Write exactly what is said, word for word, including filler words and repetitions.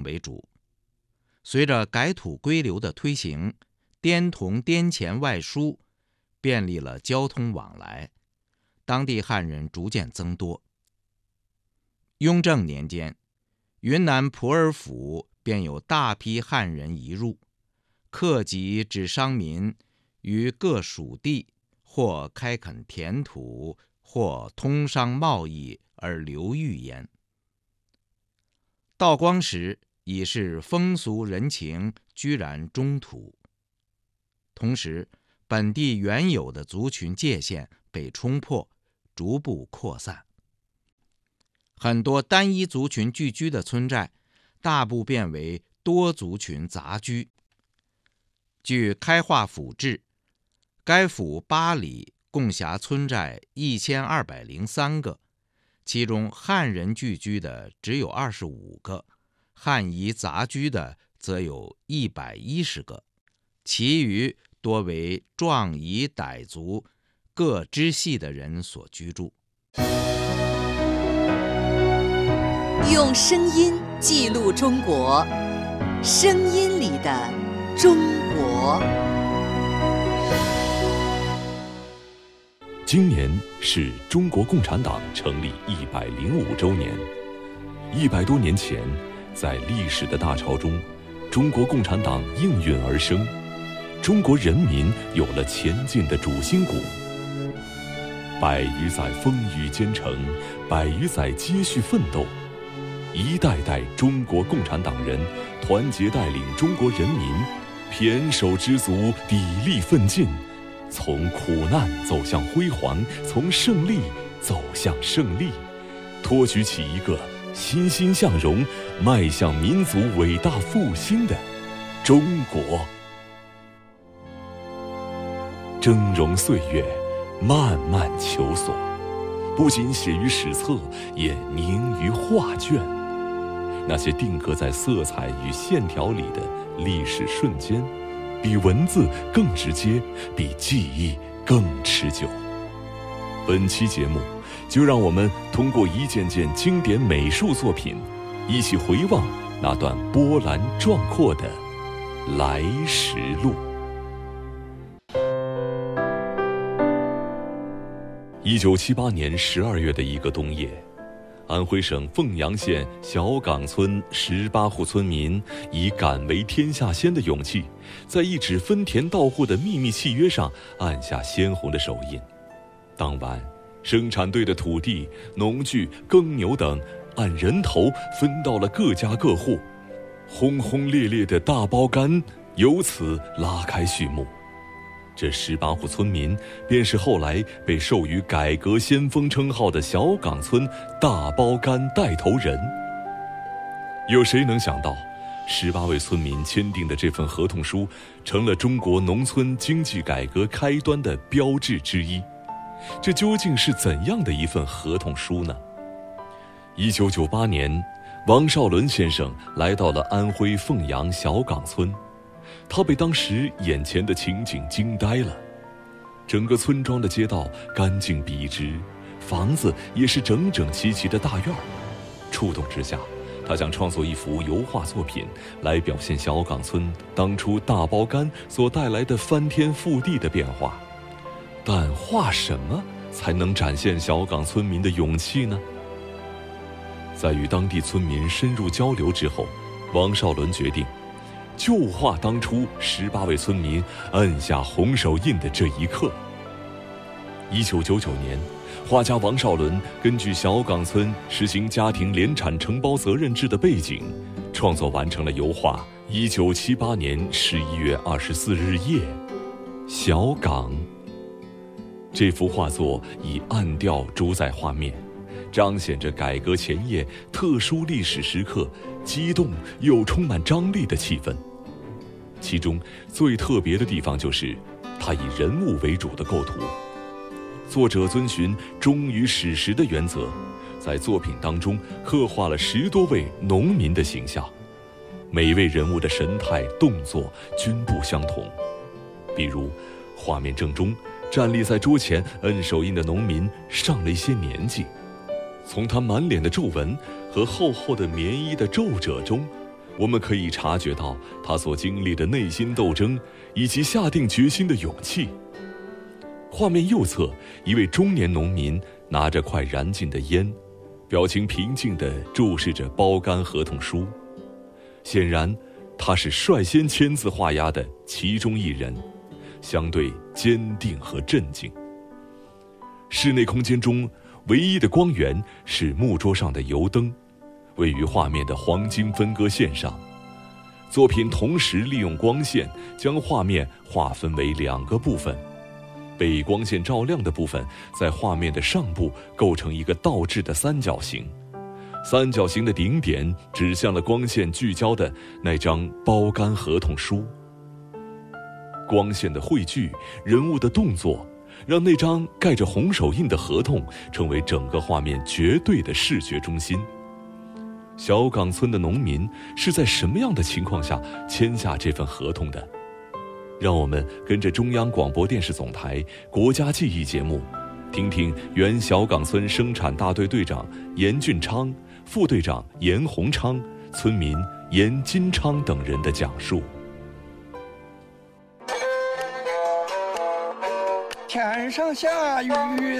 为主。随着改土归流的推行，滇铜滇钱外输，便利了交通往来，当地汉人逐渐增多。雍正年间，云南普洱府便有大批汉人移入，客籍之商民于各属地或开垦田土，或通商贸易而流寓焉。道光时已是风俗人情居然中土，同时本地原有的族群界限被冲破，逐步扩散。很多单一族群聚居的村寨，大部变为多族群杂居。据开化府志，该府八里共辖村寨一千二百零三个，其中汉人聚居的只有二十五个，汉夷杂居的则有一百一十个，其余多为壮夷傣族各支系的人所居住。 用声音记录中国，声音里的中国。 今年是中国共产党成立一百零五周年。一百多年前，在历史的大潮中，中国共产党应运而生，中国人民有了前进的主心骨。百余载风雨兼程，百余载接续奋斗，一代代中国共产党人团结带领中国人民，胼手胝足，砥砺奋进，从苦难走向辉煌，从胜利走向胜利，托举起一个欣欣向荣、迈向民族伟大复兴的中国。峥嵘岁月，漫漫求索，不仅写于史册，也凝于画卷。那些定格在色彩与线条里的历史瞬间，比文字更直接，比记忆更持久。本期节目，就让我们通过一件件经典美术作品，一起回望那段波澜壮阔的来时路。一九七八年十二月的一个冬夜，安徽省凤阳县小岗村十八户村民以敢为天下先的勇气，在一纸分田到户的秘密契约上按下鲜红的手印。当晚，生产队的土地、农具、耕牛等按人头分到了各家各户，轰轰烈烈的大包干由此拉开序幕。这十八户村民便是后来被授予改革先锋称号的小岗村大包干带头人。有谁能想到，十八位村民签订的这份合同书成了中国农村经济改革开端的标志之一？这究竟是怎样的一份合同书呢？一九九八年，王绍伦先生来到了安徽凤阳小岗村，他被当时眼前的情景惊呆了。整个村庄的街道干净笔直，房子也是整整齐齐的大院。触动之下，他想创作一幅油画作品来表现小岗村当初大包干所带来的翻天覆地的变化。但画什么才能展现小岗村民的勇气呢？在与当地村民深入交流之后，王绍伦决定就画当初十八位村民按下红手印的这一刻。一九九九年，画家王绍伦根据小岗村实行家庭联产承包责任制的背景，创作完成了油画《一九七八年十一月二十四日夜，小岗》。这幅画作以暗调主宰画面，彰显着改革前夜特殊历史时刻激动又充满张力的气氛。其中最特别的地方就是它以人物为主的构图。作者遵循忠于史实的原则，在作品当中刻画了十多位农民的形象，每位人物的神态动作均不相同。比如画面正中站立在桌前摁手印的农民上了一些年纪，从他满脸的皱纹和厚厚的棉衣的皱褶中， 我们可以察觉到他所经历的内心斗争以及下定决心的勇气。画面右侧，一位中年农民拿着快燃尽的烟，表情平静地注视着包干合同书。显然，他是率先签字画押的其中一人，相对坚定和镇静。室内空间中，唯一的光源是木桌上的油灯，位于画面的黄金分割线上。作品同时利用光线将画面划分为两个部分，被光线照亮的部分在画面的上部构成一个倒置的三角形，三角形的顶点指向了光线聚焦的那张包干合同书。光线的汇聚，人物的动作，让那张盖着红手印的合同成为整个画面绝对的视觉中心。小岗村的农民是在什么样的情况下签下这份合同的？让我们跟着中央广播电视总台国家记忆节目，听听原小岗村生产大队队长严俊昌、副队长严洪昌、村民严金昌等人的讲述。 天上下雨